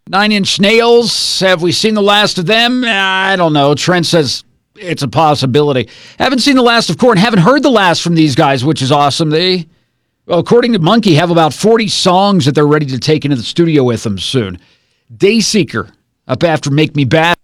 Nine Inch Nails, have we seen the last of them? I don't know. Trent says it's a possibility. Haven't seen the last of Korn. Haven't heard the last from these guys, which is awesome. They, well, according to Monkey, have about 40 songs that they're ready to take into the studio with them soon. Dayseeker, up after Make Me Bad.